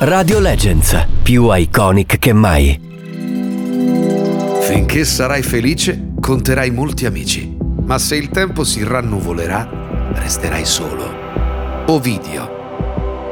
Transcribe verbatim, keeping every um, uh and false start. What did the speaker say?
Radio Legends, più iconic che mai. Finché sarai felice, conterai molti amici, ma se il tempo si rannuvolerà, resterai solo. Ovidio.